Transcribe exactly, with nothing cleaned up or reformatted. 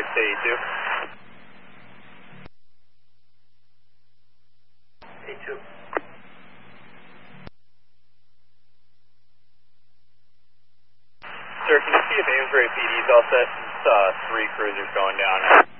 six to A two. A two. Sir, can you see if Amesbury P D is all set? It's uh, three cruisers going down.